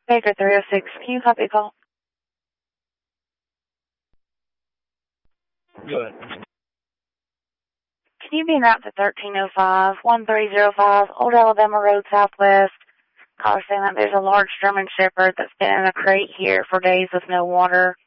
Baker 306, can you copy a call? Good. Can you be en route to 1305, 1305, Old Alabama Road Southwest? Caller saying that there's a large German Shepherd that's been in a crate here for days with no water.